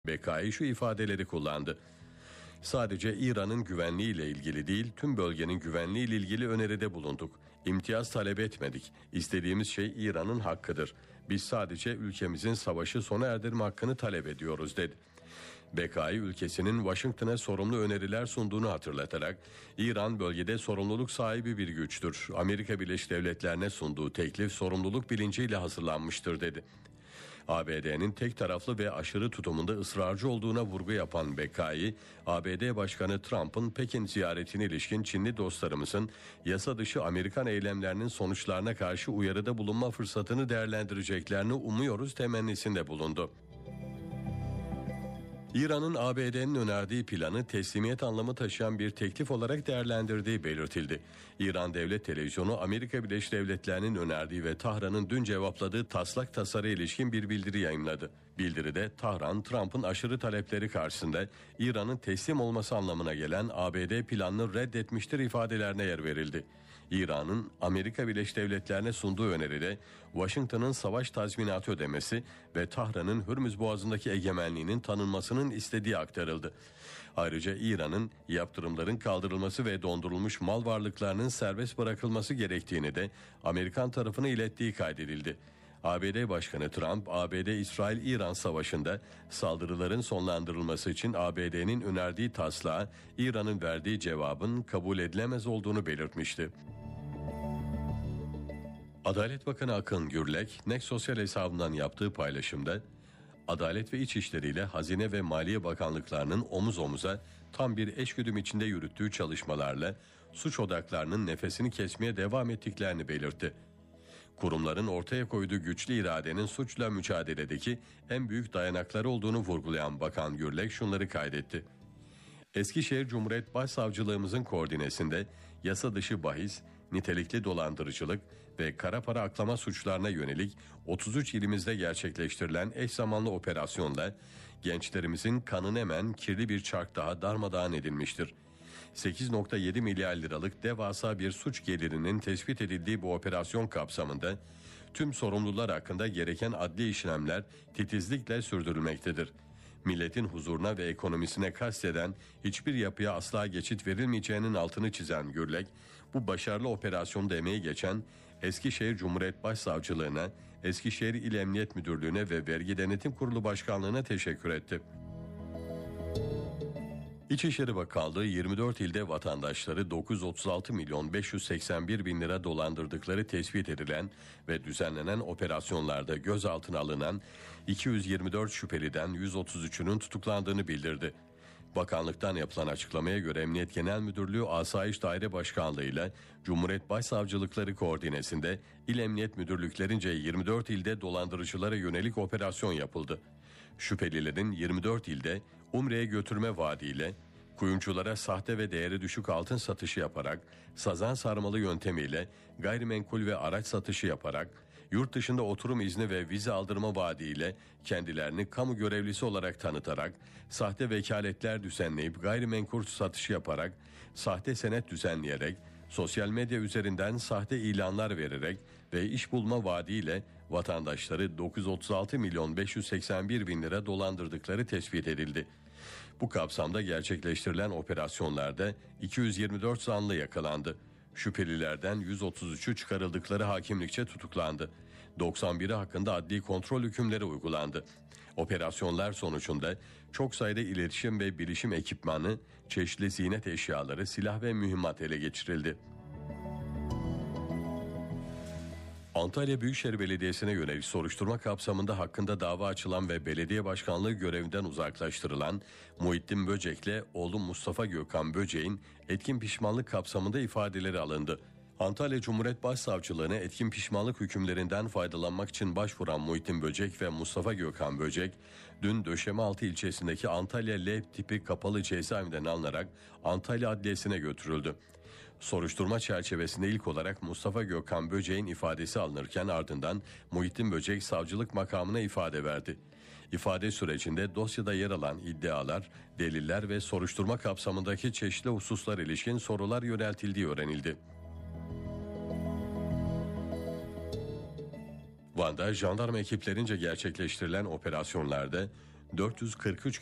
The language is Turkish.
BK'yı şu ifadeleri kullandı. Sadece İran'ın güvenliğiyle ilgili değil, tüm bölgenin güvenliğiyle ilgili öneride bulunduk. İmtiyaz talep etmedik. İstediğimiz şey İran'ın hakkıdır. Biz sadece ülkemizin savaşı sona erdirme hakkını talep ediyoruz, dedi. BK'yı ülkesinin Washington'a sorumlu öneriler sunduğunu hatırlatarak, İran bölgede sorumluluk sahibi bir güçtür. Amerika Birleşik Devletleri'ne sunduğu teklif sorumluluk bilinciyle hazırlanmıştır, dedi. ABD'nin tek taraflı ve aşırı tutumunda ısrarcı olduğuna vurgu yapan BK'yı, ABD Başkanı Trump'ın Pekin ziyaretine ilişkin Çinli dostlarımızın yasa dışı Amerikan eylemlerinin sonuçlarına karşı uyarıda bulunma fırsatını değerlendireceklerini umuyoruz temennisinde bulundu. İran'ın ABD'nin önerdiği planı teslimiyet anlamı taşıyan bir teklif olarak değerlendirdiği belirtildi. İran Devlet Televizyonu Amerika Birleşik Devletleri'nin önerdiği ve Tahran'ın dün cevapladığı taslak tasarıya ilişkin bir bildiri yayımladı. Bildiride Tahran, Trump'ın aşırı talepleri karşısında İran'ın teslim olması anlamına gelen ABD planını reddetmiştir ifadelerine yer verildi. İran'ın Amerika Birleşik Devletleri'ne sunduğu öneride Washington'ın savaş tazminatı ödemesi ve Tahran'ın Hürmüz Boğazı'ndaki egemenliğinin tanınmasının istediği aktarıldı. Ayrıca İran'ın yaptırımların kaldırılması ve dondurulmuş mal varlıklarının serbest bırakılması gerektiğini de Amerikan tarafına ilettiği kaydedildi. ABD Başkanı Trump, ABD-İsrail-İran savaşında saldırıların sonlandırılması için ABD'nin önerdiği taslağa İran'ın verdiği cevabın kabul edilemez olduğunu belirtmişti. Adalet Bakanı Akın Gürlek, Next Sosyal hesabından yaptığı paylaşımda, Adalet ve İçişleri ile Hazine ve Maliye Bakanlıklarının omuz omuza tam bir eşgüdüm içinde yürüttüğü çalışmalarla suç odaklarının nefesini kesmeye devam ettiklerini belirtti. Kurumların ortaya koyduğu güçlü iradenin suçla mücadeledeki en büyük dayanakları olduğunu vurgulayan Bakan Gürlek şunları kaydetti. Eskişehir Cumhuriyet Başsavcılığımızın koordinesinde yasa dışı bahis, nitelikli dolandırıcılık ve kara para aklama suçlarına yönelik 33 ilimizde gerçekleştirilen eş zamanlı operasyonla gençlerimizin kanını emen kirli bir çark daha darmadağın edilmiştir. 8.7 milyar liralık devasa bir suç gelirinin tespit edildiği bu operasyon kapsamında tüm sorumlular hakkında gereken adli işlemler titizlikle sürdürülmektedir. Milletin huzuruna ve ekonomisine kasteden hiçbir yapıya asla geçit verilmeyeceğinin altını çizen Gürlek, bu başarılı operasyonda emeği geçen Eskişehir Cumhuriyet Başsavcılığına, Eskişehir İl Emniyet Müdürlüğü'ne ve Vergi Denetim Kurulu Başkanlığı'na teşekkür etti. İçişleri Bakanlığı 24 ilde vatandaşları 936 milyon 581 bin lira dolandırdıkları tespit edilen ve düzenlenen operasyonlarda gözaltına alınan 224 şüpheliden 133'ünün tutuklandığını bildirdi. Bakanlıktan yapılan açıklamaya göre Emniyet Genel Müdürlüğü Asayiş Daire Başkanlığı ile Cumhuriyet Başsavcılıkları koordinesinde İl Emniyet Müdürlüklerince 24 ilde dolandırıcılara yönelik operasyon yapıldı. Şüphelilerin 24 ilde Umre'ye götürme vaadiyle kuyumculara sahte ve değeri düşük altın satışı yaparak, sazan sarmalı yöntemiyle gayrimenkul ve araç satışı yaparak, yurt dışında oturum izni ve vize aldırma vaadiyle kendilerini kamu görevlisi olarak tanıtarak, sahte vekaletler düzenleyip gayrimenkul satışı yaparak, sahte senet düzenleyerek, sosyal medya üzerinden sahte ilanlar vererek ve iş bulma vaadiyle vatandaşları 936 milyon 581 bin lira dolandırdıkları tespit edildi. Bu kapsamda gerçekleştirilen operasyonlarda 224 zanlı yakalandı. Şüphelilerden 133'ü çıkarıldıkları hakimlikçe tutuklandı. 91'i hakkında adli kontrol hükümleri uygulandı. Operasyonlar sonucunda çok sayıda iletişim ve bilişim ekipmanı, çeşitli ziynet eşyaları, silah ve mühimmat ele geçirildi. Antalya Büyükşehir Belediyesi'ne yönelik soruşturma kapsamında hakkında dava açılan ve belediye başkanlığı görevinden uzaklaştırılan Muhittin Böcek'le oğlu Mustafa Gökhan Böcek'in etkin pişmanlık kapsamında ifadeleri alındı. Antalya Cumhuriyet Başsavcılığı'na etkin pişmanlık hükümlerinden faydalanmak için başvuran Muhittin Böcek ve Mustafa Gökhan Böcek, dün Döşemealtı ilçesindeki Antalya L tipi kapalı cezaevinden alınarak Antalya Adliyesi'ne götürüldü. Soruşturma çerçevesinde ilk olarak Mustafa Gökhan Böcek'in ifadesi alınırken ardından Muhittin Böcek savcılık makamına ifade verdi. İfade sürecinde dosyada yer alan iddialar, deliller ve soruşturma kapsamındaki çeşitli hususlar ilişkin sorular yöneltildiği öğrenildi. Van'da jandarma ekiplerince gerçekleştirilen operasyonlarda 443